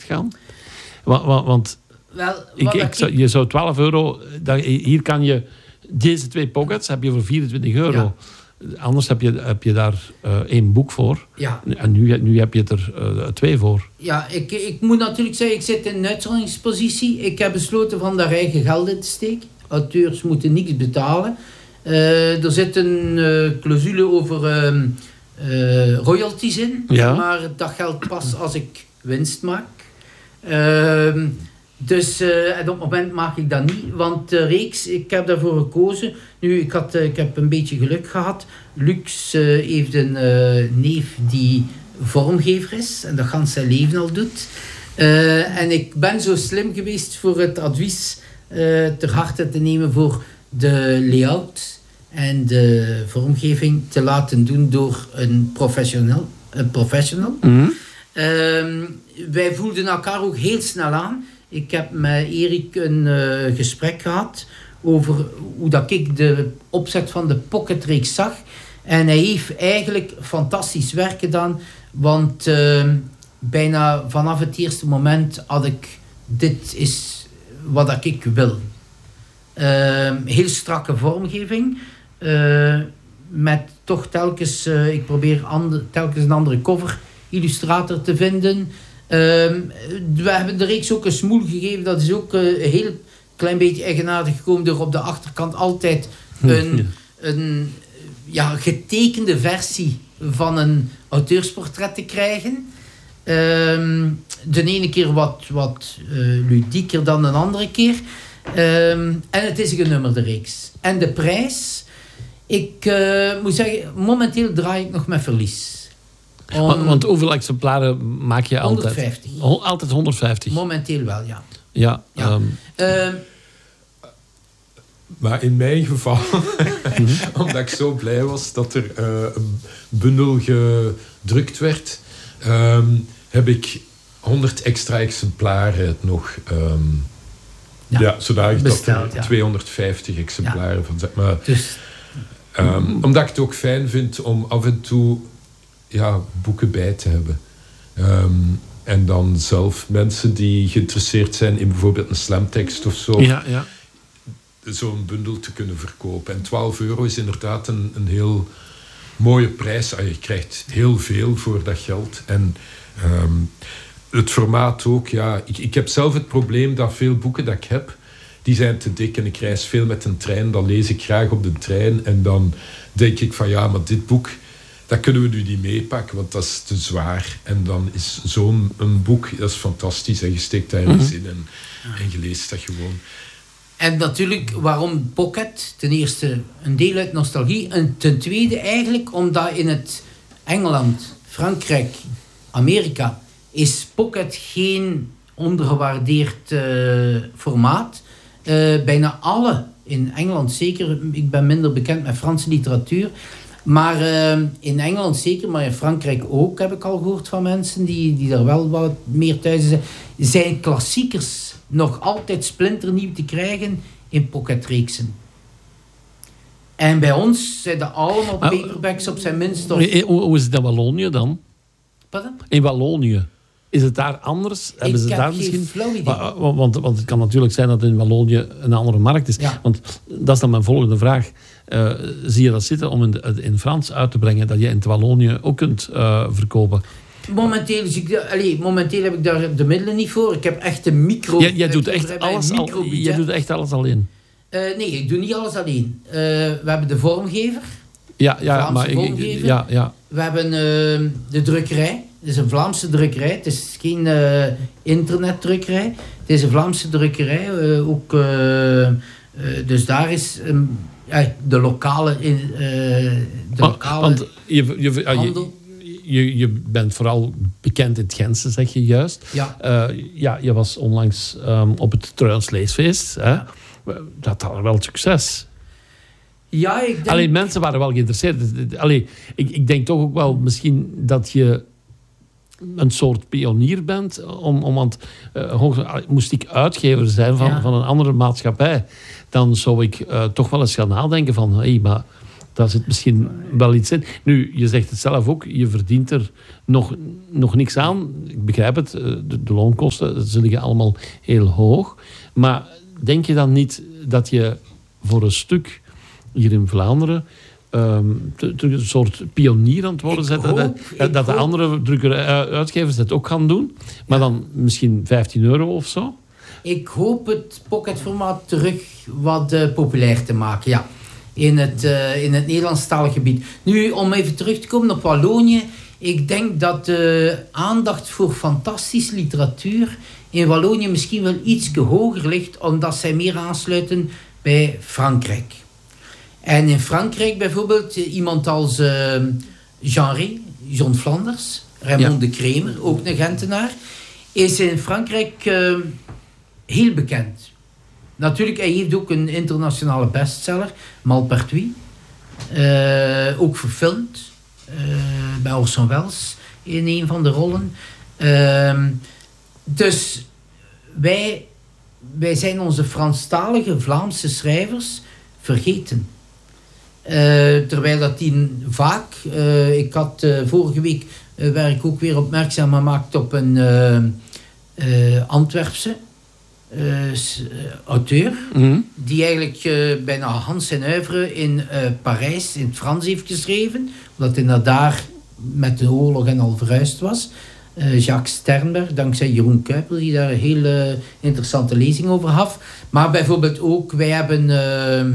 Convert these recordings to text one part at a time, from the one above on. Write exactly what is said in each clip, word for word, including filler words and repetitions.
markt gaan? Want, want, want Wel, ik, ik, zou, je zou twaalf euro... Dat, hier kan je... Deze twee pockets heb je voor vierentwintig euro. Ja. Anders heb je, heb je daar uh, één boek voor. Ja. En nu, nu heb je er uh, twee voor. Ja, ik, ik moet natuurlijk zeggen, ik zit in een uitzonderingspositie. Ik heb besloten van daar eigen geld in te steken. Auteurs moeten niks betalen. Uh, er zit een uh, clausule over uh, uh, royalties in. Ja. Maar dat geldt pas als ik winst maak. Uh, dus uh, en op het moment maak ik dat niet. Want de reeks, ik heb daarvoor gekozen. Nu, ik, had, uh, ik heb een beetje geluk gehad. Lux uh, heeft een uh, neef die vormgever is. En dat gans zijn leven al doet. Uh, en ik ben zo slim geweest voor het advies uh, ter harte te nemen voor de layout en de vormgeving te laten doen door een professional. Een professional. Mm-hmm. Uh, wij voelden elkaar ook heel snel aan. Ik heb met Erik een uh, gesprek gehad over hoe dat ik de opzet van de pocketreeks zag. En hij heeft eigenlijk fantastisch werk gedaan, want uh, bijna vanaf het eerste moment had ik, dit is wat ik wil. Uh, heel strakke vormgeving, uh, met toch telkens, uh, ik probeer ander, telkens een andere cover illustrator te vinden. Uh, we hebben de reeks ook een smoel gegeven, dat is ook uh, een heel klein beetje eigenaardig gekomen door op de achterkant altijd een, een ja, getekende versie van een auteursportret te krijgen. Um, de ene keer wat, wat uh, ludieker dan de andere keer. Um, en het is een genummerde reeks. En de prijs, ik uh, moet zeggen, momenteel draai ik nog met verlies. Om, want, want hoeveel exemplaren maak je altijd? honderdvijftig. Ho- altijd honderdvijftig? Momenteel wel, ja. Ja. ja. Um, uh, Maar in mijn geval, omdat ik zo blij was dat er uh, een bundel gedrukt werd, um, heb ik honderd extra exemplaren nog. Um, ja, ja, zodanig besteld, dat er ja. tweehonderdvijftig exemplaren ja. van zeg maar. Dus, um, omdat ik het ook fijn vind om af en toe ja, boeken bij te hebben. Um, en dan zelf mensen die geïnteresseerd zijn in bijvoorbeeld een slamtekst of zo. Ja, ja. Zo'n bundel te kunnen verkopen. En twaalf euro is inderdaad een, een heel mooie prijs. Je krijgt heel veel voor dat geld. En um, het formaat ook, ja. Ik, ik heb zelf het probleem dat veel boeken dat ik heb, die zijn te dik en ik reis veel met een trein. Dan lees ik graag op de trein en dan denk ik van ja, maar dit boek, dat kunnen we nu niet meepakken, want dat is te zwaar. En dan is zo'n een boek, dat is fantastisch. En je steekt daar iets in en, en je leest dat gewoon. En natuurlijk, waarom Pocket? Ten eerste een deel uit nostalgie. En ten tweede eigenlijk omdat in het Engeland, Frankrijk, Amerika is Pocket geen ondergewaardeerd uh, formaat. Uh, bijna alle, in Engeland zeker, ik ben minder bekend met Franse literatuur, maar uh, in Engeland zeker, maar in Frankrijk ook, heb ik al gehoord van mensen die, die daar wel wat meer thuis zijn, zijn klassiekers nog altijd splinternieuw te krijgen in pocketreeksen. En bij ons zijn dat allemaal paperbacks op zijn minst. Of... Hoe is het in Wallonië dan? Pardon? In Wallonië. Is het daar anders? Hebben ik ze heb daar geen misschien... flauw idee. Want, want, want het kan natuurlijk zijn dat in Wallonië een andere markt is. Ja. Want dat is dan mijn volgende vraag. Uh, zie je dat zitten om in, in Frans uit te brengen, dat je in het Wallonië ook kunt uh, verkopen? Momenteel, dus ik, allez, momenteel heb ik daar de middelen niet voor. Ik heb echt een micro... Jij, jij doet echt alles al, jij doet echt alles alleen? Uh, nee, ik doe niet alles alleen. Uh, we hebben de vormgever. Ja, ja, Vlaamse maar vormgever. Ik, ja, ja. We hebben uh, de drukkerij. Het is een Vlaamse drukkerij. Het is geen uh, internetdrukkerij. Het is een Vlaamse drukkerij. Uh, ook, uh, uh, dus daar is um, ja, de lokale, in, uh, de lokale Want je, je, handel. Je, je, je bent vooral bekend in het Gentse, zeg je juist. Ja. Uh, ja, je was onlangs um, op het Truijens Leesfeest. Hè? Ja. Dat had wel succes. Ja, ik denk... Alleen mensen waren wel geïnteresseerd. Allee, ik, ik denk toch ook wel misschien dat je een soort pionier bent. Om, om, want uh, moest ik uitgever zijn van, ja. van een andere maatschappij, dan zou ik uh, toch wel eens gaan nadenken van, hé, hey, maar daar zit misschien wel iets in. Nu, je zegt het zelf ook, je verdient er nog, nog niks aan. Ik begrijp het, de, de loonkosten zullen allemaal heel hoog. Maar denk je dan niet dat je voor een stuk hier in Vlaanderen um, te, te, een soort pionier aan het worden zet? Dat, dat, dat de andere drukker, uitgevers het ook gaan doen, maar ja. dan misschien vijftien euro of zo? Ik hoop het pocketformaat terug wat uh, populair te maken, ja. In het, uh, in het Nederlandstalige gebied. Nu, om even terug te komen op Wallonië. Ik denk dat de aandacht voor fantastische literatuur in Wallonië misschien wel iets hoger ligt, omdat zij meer aansluiten bij Frankrijk. En in Frankrijk bijvoorbeeld, iemand als uh, Jean Rey, John Flanders, Raymond ja. de Kremer, ook een Gentenaar, is in Frankrijk uh, heel bekend. Natuurlijk, hij heeft ook een internationale bestseller, Malpertuis. Uh, ook verfilmd. Uh, bij Orson Welles in een van de rollen. Uh, dus wij, wij zijn onze Franstalige Vlaamse schrijvers vergeten. Uh, terwijl dat die vaak... Uh, ik had uh, vorige week... Uh, waar ik ook weer opmerkzaam gemaakt op een uh, uh, Antwerpse uh, auteur. Mm-hmm. Die eigenlijk uh, bijna Hans zijn oeuvre in uh, Parijs in het Frans heeft geschreven. Omdat hij naar daar met de oorlog en al verhuisd was. Uh, Jacques Sternberg, dankzij Jeroen Kuipers, die daar een hele interessante lezing over had. Maar bijvoorbeeld ook, wij hebben uh,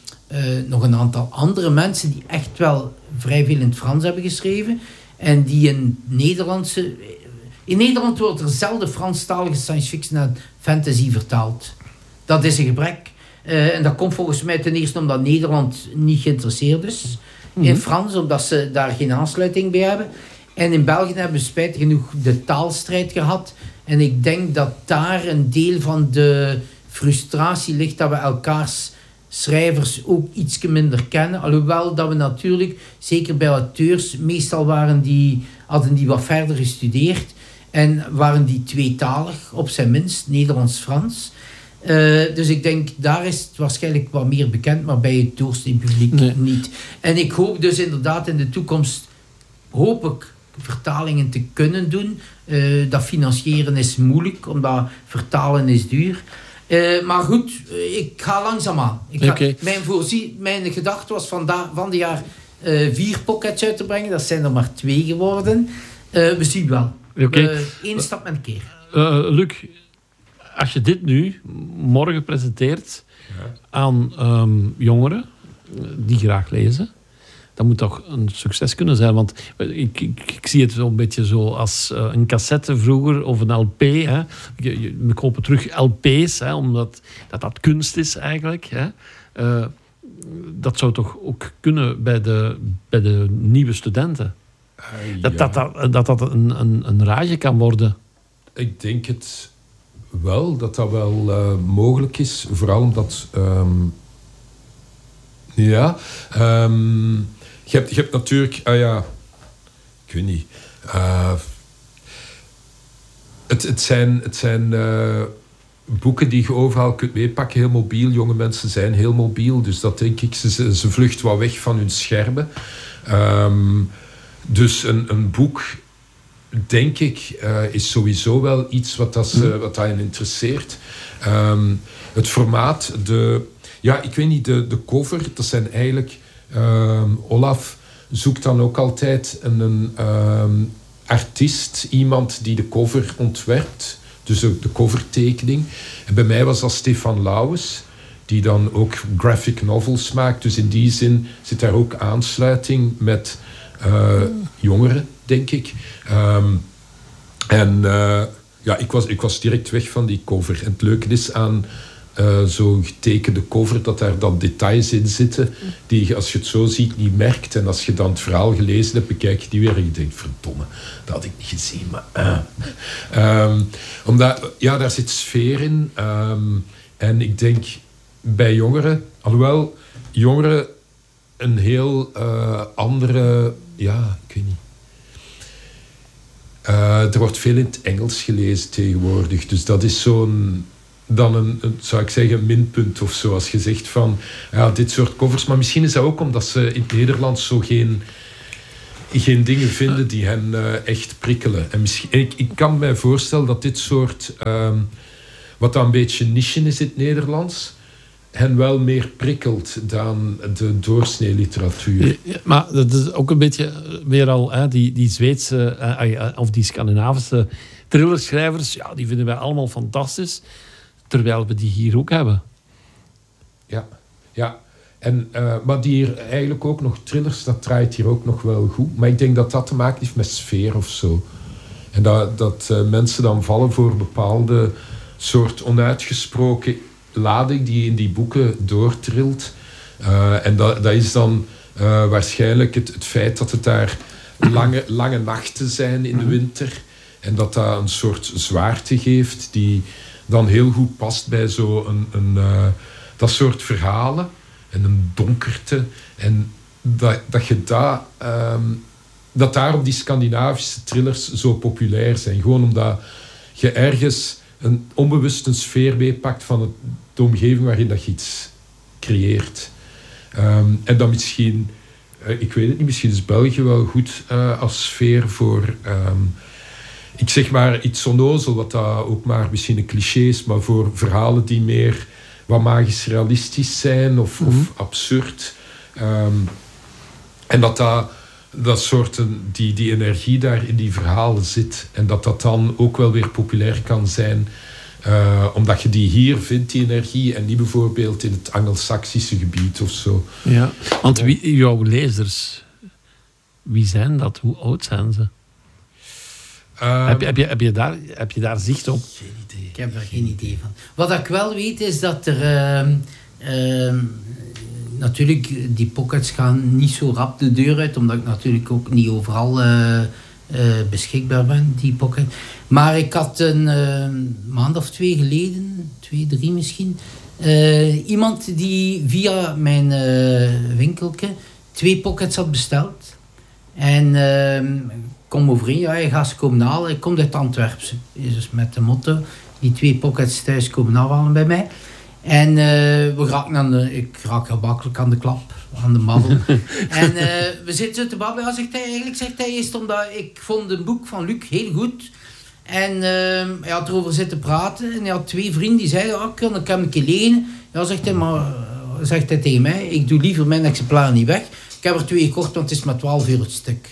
uh, nog een aantal andere mensen die echt wel vrij veel in het Frans hebben geschreven. En die in Nederlandse... In Nederland wordt er zelden Franstalige science fiction en fantasy vertaald. Dat is een gebrek. Uh, en dat komt volgens mij ten eerste omdat Nederland niet geïnteresseerd is mm-hmm. in Frans, omdat ze daar geen aansluiting bij hebben. En in België hebben we spijtig genoeg de taalstrijd gehad. En ik denk dat daar een deel van de frustratie ligt dat we elkaars schrijvers ook iets minder kennen. Alhoewel dat we natuurlijk, zeker bij auteurs, meestal waren die, hadden die wat verder gestudeerd. En waren die tweetalig, op zijn minst, Nederlands-Frans. Uh, dus ik denk, daar is het waarschijnlijk wat meer bekend, maar bij het doorsnee publiek nee. niet. En ik hoop dus inderdaad in de toekomst, hoop ik, vertalingen te kunnen doen. Uh, dat financieren is moeilijk, omdat vertalen is duur. Uh, maar goed, ik ga langzaamaan. Ik ga, okay. mijn, voorzie- mijn gedachte was van, da- van dit jaar uh, vier pockets uit te brengen. Dat zijn er maar twee geworden. Uh, we zien wel. Okay. Eén uh, stap met een keer. Uh, Luc, als je dit nu morgen presenteert ja. aan um, jongeren die graag lezen, dat moet toch een succes kunnen zijn. Want ik, ik, ik zie het zo een beetje zo als uh, een cassette vroeger of een L P. Hè. Je, je, we kopen terug L P's, hè, omdat dat, dat kunst is eigenlijk. Hè. Uh, dat zou toch ook kunnen bij de, bij de nieuwe studenten. Uh, ja. dat, dat, dat, dat dat een, een, een rage kan worden. Ik denk het wel, dat dat wel uh, mogelijk is. Vooral omdat... Um, ja... Um, Je hebt, je hebt natuurlijk... Ah ja... Ik weet niet. Uh, het, het zijn, het zijn uh, boeken die je overal kunt meepakken. Heel mobiel. Jonge mensen zijn heel mobiel. Dus dat denk ik... Ze, ze vlucht wat weg van hun schermen. Um, dus een, een boek... Denk ik... Uh, is sowieso wel iets wat, dat, uh, wat dat hen interesseert. Um, het formaat... De, ja, ik weet niet. De, de cover... Dat zijn eigenlijk... Um, Olaf zoekt dan ook altijd een, een um, artiest, iemand die de cover ontwerpt, dus de, de covertekening. En bij mij was dat Stefan Lauwes, die dan ook graphic novels maakt. Dus in die zin zit daar ook aansluiting met uh, jongeren, denk ik. Um, en uh, ja, ik was, ik was direct weg van die cover. En het leuke is aan... Uh, zo'n getekende cover, dat daar dan details in zitten die je, als je het zo ziet, niet merkt. En als je dan het verhaal gelezen hebt, bekijk je die weer en je denkt, verdomme, dat had ik niet gezien. Maar, uh. um, omdat, ja, daar zit sfeer in. Um, en ik denk, bij jongeren, alhoewel jongeren een heel uh, andere, ja, ik weet niet. Uh, er wordt veel in het Engels gelezen tegenwoordig. Dus dat is zo'n dan een, een, zou ik zeggen, een minpunt of zo. Als je zegt van, ja, dit soort covers. Maar misschien is dat ook omdat ze in het Nederlands zo geen, geen dingen vinden die hen uh, echt prikkelen. En misschien, ik, ik kan me voorstellen dat dit soort, um, wat dan een beetje niche is in het Nederlands, hen wel meer prikkelt dan de doorsnee literatuur. Ja, maar dat is ook een beetje weer al hè, die, die Zweedse uh, of die Scandinavische thrillerschrijvers, ja, die vinden wij allemaal fantastisch, terwijl we die hier ook hebben. Ja, ja. En, uh, maar die hier eigenlijk ook nog thrillers, dat draait hier ook nog wel goed. Maar ik denk dat dat te maken heeft met sfeer of zo. En dat, dat uh, mensen dan vallen voor bepaalde soort onuitgesproken lading die in die boeken doortrilt. Uh, en dat, dat is dan uh, waarschijnlijk het, het feit dat het daar lange, lange nachten zijn in de winter. En dat dat een soort zwaarte geeft die dan heel goed past bij zo een, een, uh, dat soort verhalen. En een donkerte. En dat, dat je daar... Um, dat daarom die Scandinavische thrillers zo populair zijn. Gewoon omdat je ergens een onbewust een sfeer meepakt van het, de omgeving waarin dat je iets creëert. Um, en dan misschien... Uh, ik weet het niet, misschien is België wel goed uh, als sfeer voor... Um, ik zeg maar iets onnozel, wat dat ook maar misschien een cliché is, maar voor verhalen die meer wat magisch realistisch zijn of, mm-hmm. of absurd. Um, en dat dat, dat soort die, die energie daar in die verhalen zit. En dat dat dan ook wel weer populair kan zijn. Uh, omdat je die hier vindt, die energie, en niet bijvoorbeeld in het Angelsaksische gebied of zo. Ja, want wie, jouw lezers, wie zijn dat? Hoe oud zijn ze? Um, heb, je, heb, je, heb, je daar, heb je daar zicht op? Geen idee. Ik heb er geen idee van. Wat ik wel weet is dat er... Uh, uh, natuurlijk, die pockets gaan niet zo rap de deur uit, omdat ik natuurlijk ook niet overal uh, uh, beschikbaar ben, die pocket. Maar ik had een uh, maand of twee geleden, twee, drie misschien, uh, iemand die via mijn uh, winkeltje twee pockets had besteld. En... Uh, kom overeen, ja, je gaat ze komen halen. Ik kom uit Antwerpse. Dus met de motto, die twee pockets thuis komen afhalen bij mij. En uh, we raken aan de, ik raak gemakkelijk aan de klap, aan de babbel. En uh, we zitten zo te babbelen. Ja, zegt hij, eigenlijk zegt hij eerst omdat ik vond een boek van Luc heel goed. En uh, hij had erover zitten praten. En hij had twee vrienden die zeiden, oh, kan ik hem een keer lenen? Ja, zegt hij, maar uh, zegt hij tegen mij, ik doe liever mijn exemplaar niet weg. Ik heb er twee gekocht, want het is maar twaalf euro het stuk.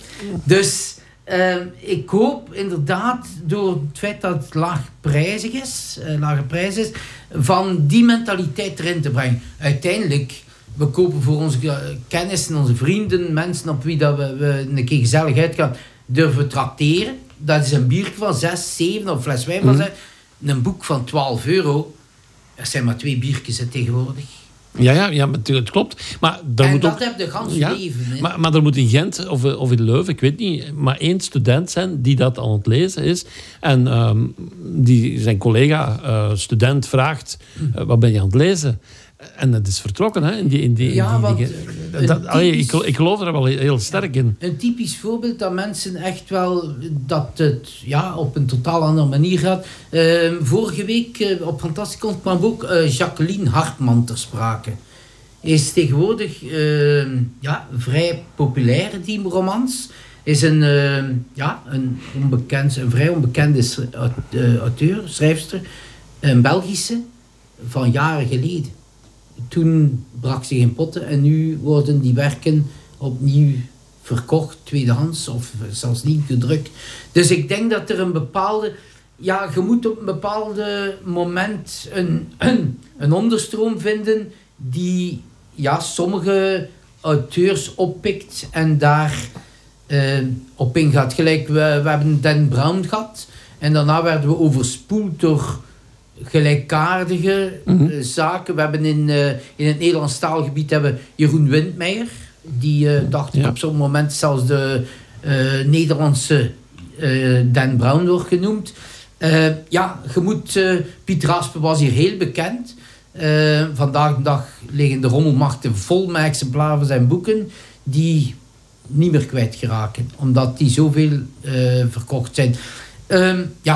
Dus uh, ik hoop inderdaad door het feit dat het laagprijzig is, uh, lage prijs is, van die mentaliteit erin te brengen. Uiteindelijk, we kopen voor onze uh, kennissen, onze vrienden, mensen op wie dat we, we een keer gezellig uit gaan durven trakteren. Dat is een biertje van zes, zeven of fles wijn van zes. Mm. Een boek van twaalf euro. Er zijn maar twee biertjes tegenwoordig. Ja, ja, ja, het klopt. Maar en moet dat ook, heb je gans ja, leven. Hè? Maar, maar er moet in Gent of, of in Leuven, ik weet niet, maar één student zijn die dat aan het lezen is. En um, die zijn collega, uh, student, vraagt, uh, wat ben je aan het lezen? En dat is vertrokken, hè? In die, in die, ja, in die want, dingen. Dat, allee, ik, ik geloof er wel heel sterk in. Een typisch voorbeeld dat mensen echt wel... dat het ja, op een totaal andere manier gaat. Uh, vorige week uh, op Fantasticon kwam ook uh, Jacqueline Hartman ter sprake. Is tegenwoordig uh, ja, vrij populair, die romans. Is een, uh, ja, een, onbekend, een vrij onbekende uh, auteur, schrijfster. Een Belgische, van jaren geleden. Toen brak ze geen potten en nu worden die werken opnieuw verkocht, tweedehands of zelfs niet gedrukt. Dus ik denk dat er een bepaalde... Ja, je moet op een bepaald moment een, een, een onderstroom vinden die ja, sommige auteurs oppikt en daar uh, op ingaat. Gelijk, we, we hebben Dan Brown gehad en daarna werden we overspoeld door... gelijkaardige mm-hmm. uh, zaken. We hebben in, uh, in het Nederlands taalgebied hebben Jeroen Windmeijer, die uh, dacht ik ja. op zo'n moment zelfs de uh, Nederlandse uh, Dan Brown wordt genoemd. Uh, ja, je moet... Uh, Piet Raspe was hier heel bekend. Uh, vandaag de dag liggen de rommelmarkten vol met exemplaren van zijn boeken die niet meer kwijt geraken, omdat die zoveel uh, verkocht zijn. Uh, ja,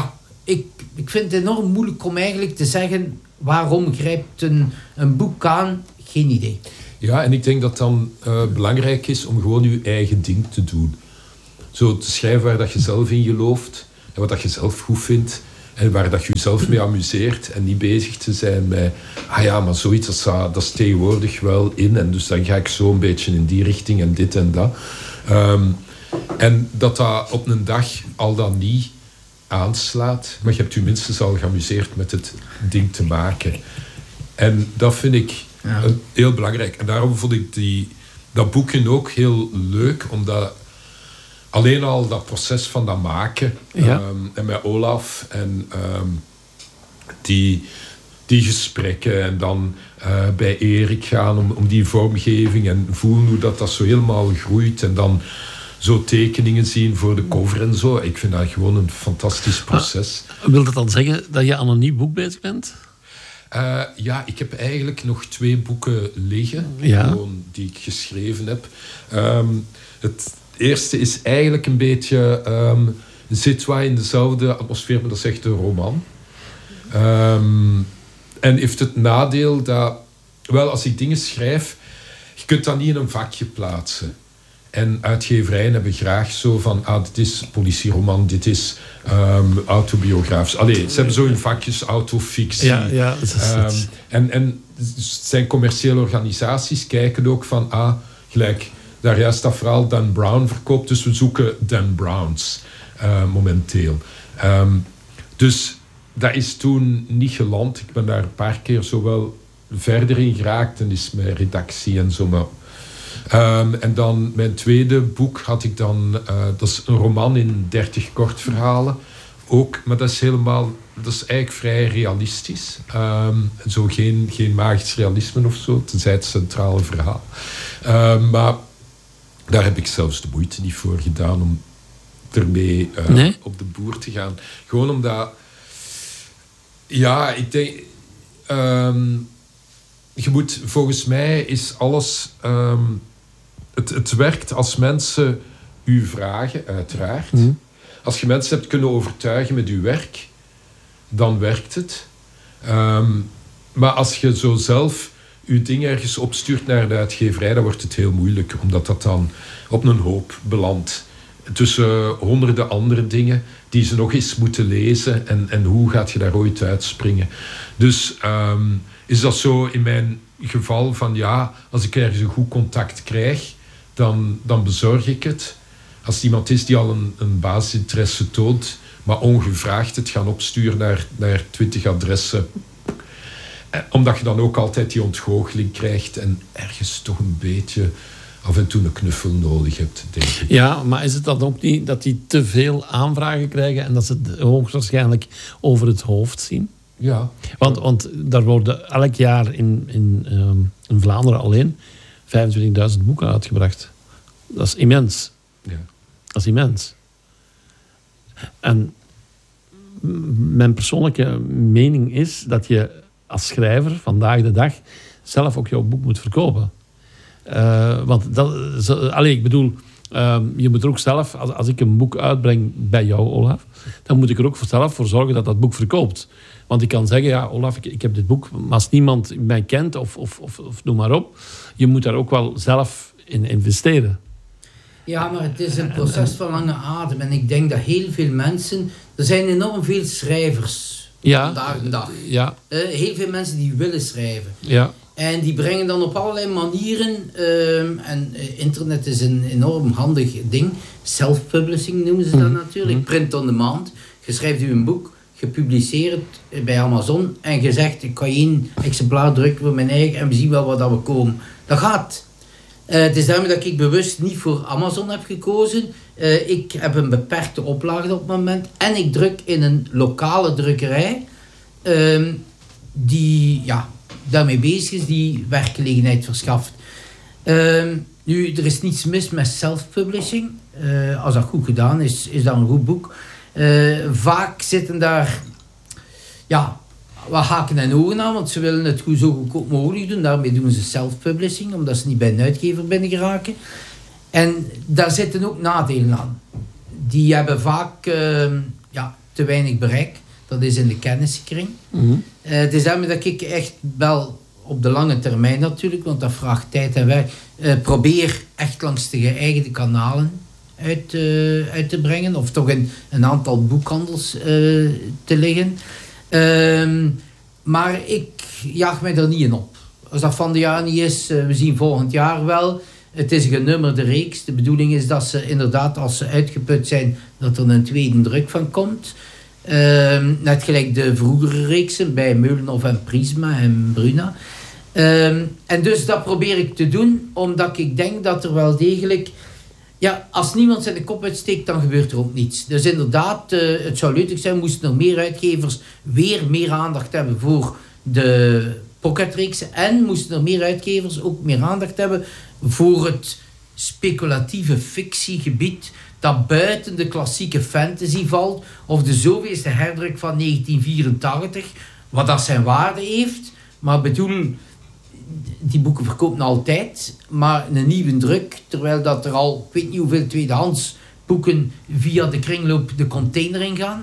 ik, ik vind het enorm moeilijk om eigenlijk te zeggen waarom grijpt een, een boek aan. Geen idee. Ja, en ik denk dat dan uh, belangrijk is om gewoon je eigen ding te doen. Zo te schrijven waar dat je zelf in gelooft en wat dat je zelf goed vindt en waar dat je jezelf mee amuseert en niet bezig te zijn met ah ja, maar zoiets dat is, dat is tegenwoordig wel in en dus dan ga ik zo een beetje in die richting en dit en dat. Um, en dat dat op een dag al dan niet aanslaat, maar je hebt je minstens al geamuseerd met het ding te maken. En dat vind ik ja. een, heel belangrijk. En daarom vond ik die, dat boekje ook heel leuk, omdat alleen al dat proces van dat maken, ja. um, en met Olaf en um, die, die gesprekken en dan uh, bij Erik gaan om, om die vormgeving en voelen hoe dat, dat zo helemaal groeit en dan zo tekeningen zien voor de cover en zo. Ik vind dat gewoon een fantastisch proces. Ah, wil dat dan zeggen dat je aan een nieuw boek bezig bent? Uh, ja, ik heb eigenlijk nog twee boeken liggen, ja. gewoon, die ik geschreven heb. Um, het eerste is eigenlijk een beetje um, zit wel in dezelfde atmosfeer, maar dat is echt een roman. Um, en heeft het nadeel dat, wel, als ik dingen schrijf, je kunt dat niet in een vakje plaatsen. En uitgeverijen hebben graag zo van, ah, dit is politieroman, dit is um, autobiografisch. Allee, ze hebben zo in vakjes autofictie. Ja, ja, dat is um, en, en zijn commerciële organisaties kijken ook van, ah, gelijk, daar juist dat verhaal Dan Brown verkoopt, dus we zoeken Dan Browns uh, momenteel. Um, dus dat is toen niet geland. Ik ben daar een paar keer zo wel verder in geraakt en is mijn redactie en zo, maar Um, en dan mijn tweede boek had ik dan, uh, dat is een roman in dertig kortverhalen. Ook, maar dat is helemaal, dat is eigenlijk vrij realistisch. Um, zo geen, geen magisch realisme of zo, tenzij het centrale verhaal. Um, maar daar heb ik zelfs de moeite niet voor gedaan om ermee uh, nee? op de boer te gaan. Gewoon omdat, ja, ik denk, um, je moet, volgens mij is alles, um, het, het werkt als mensen u vragen, uiteraard. Mm. Als je mensen hebt kunnen overtuigen met je werk, dan werkt het. Um, maar als je zo zelf je ding ergens opstuurt naar de uitgeverij, dan wordt het heel moeilijk, omdat dat dan op een hoop belandt. Tussen honderden andere dingen die ze nog eens moeten lezen en, en hoe gaat je daar ooit uitspringen. Dus um, is dat zo in mijn geval van ja, als ik ergens een goed contact krijg, dan, dan bezorg ik het. Als het iemand is die al een, een basisinteresse toont, maar ongevraagd het gaan opsturen naar, naar twintig adressen, omdat je dan ook altijd die ontgoocheling krijgt en ergens toch een beetje af en toe een knuffel nodig hebt, denk ik. Ja, maar is het dan ook niet dat die te veel aanvragen krijgen en dat ze het hoogstwaarschijnlijk over het hoofd zien? Ja. Want, want daar worden elk jaar in, in, um, in Vlaanderen alleen vijfentwintigduizend boeken uitgebracht. Dat is immens. Ja. Dat is immens. En mijn persoonlijke mening is dat je als schrijver vandaag de dag zelf ook jouw boek moet verkopen. Uh, want dat, zo, allez, ik bedoel, uh, je moet er ook zelf, als, als ik een boek uitbreng bij jou, Olaf, dan moet ik er ook zelf voor zorgen dat dat boek verkoopt. Want ik kan zeggen, ja, Olaf, ik, ik heb dit boek, maar als niemand mij kent, of, of, of, of noem maar op, je moet daar ook wel zelf in investeren. Ja, maar het is een proces van lange adem. En ik denk dat heel veel mensen, er zijn enorm veel schrijvers ja, vandaag de dag. Ja. Uh, heel veel mensen die willen schrijven. Ja. En die brengen dan op allerlei manieren, uh, en uh, internet is een enorm handig ding, self-publishing noemen ze dat mm. natuurlijk, mm. print on demand. Je schrijft u een boek, je publiceert het bij Amazon en je zegt, ik kan één exemplaar drukken voor mijn eigen en we zien wel waar dat we komen. Dat gaat. Uh, het is daarom dat ik bewust niet voor Amazon heb gekozen. Uh, ik heb een beperkte oplage op het moment en ik druk in een lokale drukkerij uh, die, ja, daarmee bezig is, die werkgelegenheid verschaft. Uh, nu, er is niets mis met self-publishing. Uh, als dat goed gedaan is, is dat een goed boek. Uh, vaak zitten daar, ja, wat haken en ogen aan, want ze willen het goed, zo goedkoop mogelijk doen. Daarmee doen ze self-publishing, omdat ze niet bij een uitgever binnen geraken. En daar zitten ook nadelen aan. Die hebben vaak uh, ja, te weinig bereik. Dat is in de kennissenkring. Mm-hmm. Uh, het is daarmee dat ik echt wel op de lange termijn natuurlijk, want dat vraagt tijd en werk, uh, probeer echt langs de geëigende kanalen uit, uh, uit te brengen. Of toch in een aantal boekhandels uh, te liggen. Uh, maar ik jaag mij er niet in op. Als dat van de jaar niet is, uh, we zien volgend jaar wel. Het is een genummerde reeks. De bedoeling is dat ze inderdaad, als ze uitgeput zijn, dat er een tweede druk van komt. Uh, net gelijk de vroegere reeksen bij Meulenhof en Prisma en Bruna. Uh, en dus dat probeer ik te doen, omdat ik denk dat er wel degelijk... Ja, als niemand zijn de kop uitsteekt, dan gebeurt er ook niets. Dus inderdaad, uh, het zou leuk zijn, moesten er meer uitgevers weer meer aandacht hebben voor de pocketreeksen. En moesten er meer uitgevers ook meer aandacht hebben voor het speculatieve fictiegebied dat buiten de klassieke fantasy valt, of de zoveelste herdruk van negentien vierentachtig, wat dat zijn waarde heeft. Maar bedoel, die boeken verkopen altijd, maar een nieuwe druk, terwijl dat er al, ik weet niet hoeveel tweedehands boeken via de kringloop de container ingaan.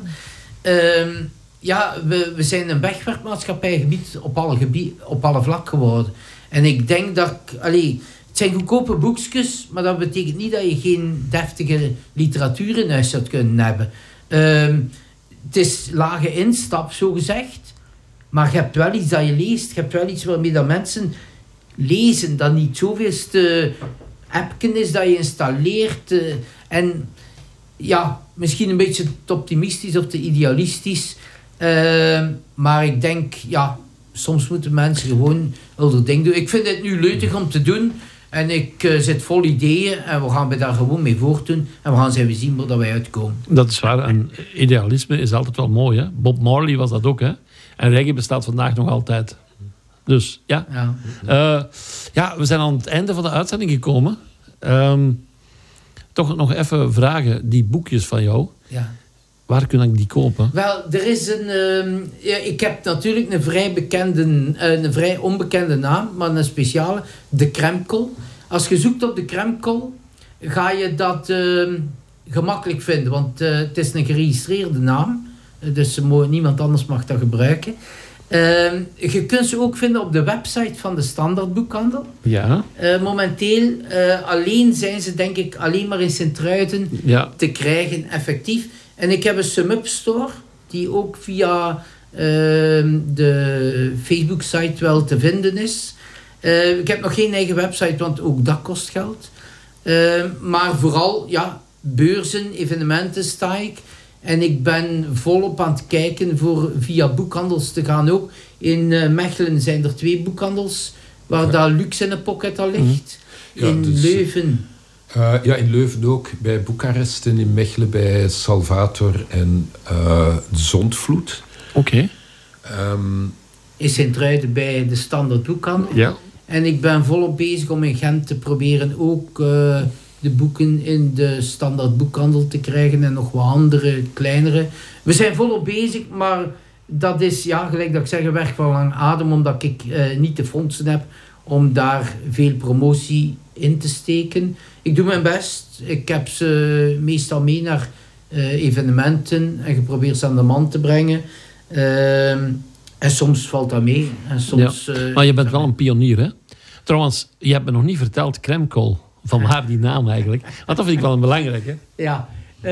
Um, ja, we, we zijn een wegwerpmaatschappijgebied op alle, gebied, op alle vlak geworden. En ik denk dat ik, allee, het zijn goedkope boekjes, maar dat betekent niet dat je geen deftige literatuur in huis zou kunnen hebben. Um, het is lage instap, zo gezegd. Maar je hebt wel iets dat je leest. Je hebt wel iets waarmee dat mensen lezen. Dat niet zoveelste appken is dat je installeert. Uh, en ja, misschien een beetje te optimistisch of te idealistisch. Uh, maar ik denk, ja, soms moeten mensen gewoon hun ding doen. Ik vind het nu leuk om te doen. En ik uh, zit vol ideeën. En we gaan bij daar gewoon mee voortdoen. En we gaan zijn we zien waar wij uitkomen. Dat is waar. En idealisme is altijd wel mooi. Hè? Bob Marley was dat ook, hè? En reggae bestaat vandaag nog altijd. Dus ja. Ja. Uh, ja, we zijn aan het einde van de uitzending gekomen. Um, toch nog even vragen. Die boekjes van jou. Ja. Waar kan ik die kopen? Wel, er is een... Uh, ja, ik heb natuurlijk een vrij bekende... Uh, een vrij onbekende naam, maar een speciale. De Kremkel. Als je zoekt op de Kremkel, ga je dat uh, gemakkelijk vinden. Want uh, het is een geregistreerde naam. Dus niemand anders mag dat gebruiken. Uh, je kunt ze ook vinden op de website van de Standaardboekhandel. Ja. Uh, momenteel uh, alleen zijn ze denk ik alleen maar in Sint-Truiden ja. te krijgen effectief. En ik heb een sum-up store die ook via uh, de Facebook-site wel te vinden is. Uh, ik heb nog geen eigen website, want ook dat kost geld. Uh, maar vooral, ja, beurzen, evenementen sta ik. En ik ben volop aan het kijken voor via boekhandels te gaan ook. In uh, Mechelen zijn er twee boekhandels waar ja. dat Lux in de pocket al ligt. Ja, in dus, Leuven. Uh, ja, in Leuven ook. Bij Boekarest en in Mechelen bij Salvator en uh, de Zondvloed. Oké. Okay. Um, in Sint-Truiden bij de Standaard Boekhandel. Ja. En ik ben volop bezig om in Gent te proberen ook... Uh, de boeken in de Standaard Boekhandel te krijgen en nog wat andere, kleinere. We zijn volop bezig, maar dat is, ja, gelijk dat ik zeg, een werk van lang adem, omdat ik uh, niet de fondsen heb om daar veel promotie in te steken. Ik doe mijn best. Ik heb ze meestal mee naar uh, evenementen en geprobeerd ze aan de man te brengen. Uh, en soms valt dat mee. En soms, ja. uh, maar je bent wel een pionier, hè? Trouwens, je hebt me nog niet verteld, Kremkel. Van waar die naam eigenlijk? Want dat vind ik wel een belangrijke. Ja, uh,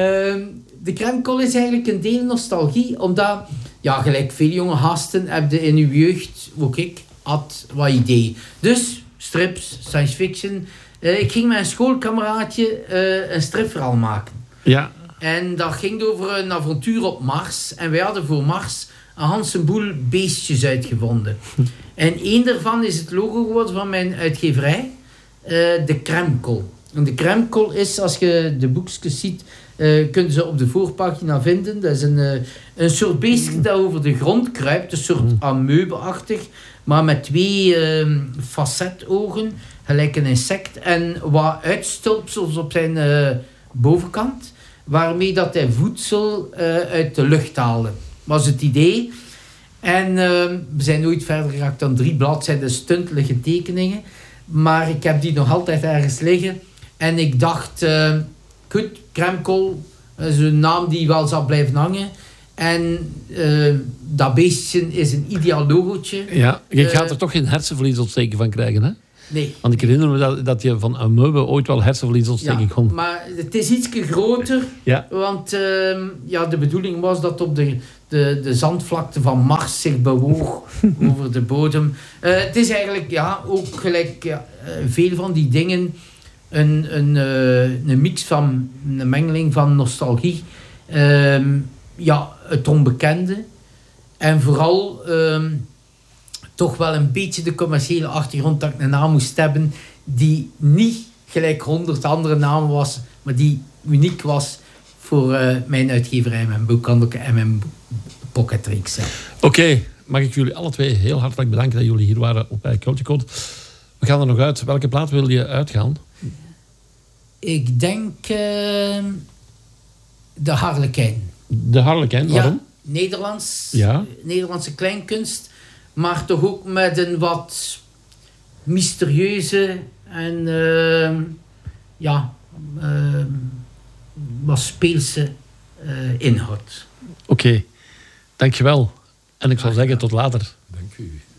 de Kremkel is eigenlijk een deel nostalgie, omdat, ja, gelijk veel jonge gasten hebben in uw jeugd, ook ik, had wat idee. Dus, strips, science fiction. Uh, ik ging met een schoolkameraadje uh, een stripverhaal maken. Ja. En dat ging over een avontuur op Mars. En wij hadden voor Mars een handsenboel beestjes uitgevonden. En één daarvan is het logo geworden van mijn uitgeverij. Uh, de Kremkel. En de Kremkel is, als je de boekjes ziet, uh, kun je ze op de voorpagina vinden. Dat is een, uh, een soort beestje dat over de grond kruipt, een soort ameubeachtig, maar met twee uh, facetogen, gelijk een insect, en wat uitstulpsels op zijn uh, bovenkant, waarmee dat hij voedsel uh, uit de lucht haalde. Was het idee. En uh, we zijn nooit verder geraakt dan drie bladzijden stuntelige tekeningen. Maar ik heb die nog altijd ergens liggen. En ik dacht, uh, goed, Kremkel is een naam die wel zal blijven hangen. En uh, dat beestje is een ideaal logootje. Ja, je Uh, gaat er toch geen hersenvliesontsteking van krijgen, hè? Nee. Want ik herinner me dat, dat je van een meubel ooit wel hersenvliesontsteking Ja, kon. maar het is iets groter. Ja. Want uh, ja, de bedoeling was dat op de, de, de zandvlakte van Mars zich bewoog over de bodem. Uh, het is eigenlijk ja, ook gelijk ja, veel van die dingen een, een, uh, een mix van een mengeling van nostalgie, uh, ja, het onbekende en vooral uh, toch wel een beetje de commerciële achtergrond dat ik een naam moest hebben die niet gelijk honderd andere namen was, maar die uniek was voor uh, mijn uitgeverij, mijn boekhandel en mijn pocketreeks. Oké, okay, mag ik jullie alle twee heel hartelijk bedanken dat jullie hier waren op bij Culture Code. We gaan er nog uit. Welke plaat wil je uitgaan? Ik denk uh, de Harlekijn. De Harlekijn, waarom? Ja, Nederlands, ja. Nederlandse kleinkunst, maar toch ook met een wat mysterieuze en uh, ja, uh, wat speelse uh, inhoud. Oké, okay. Dankjewel. En ik zal zeggen tot later. Dank u.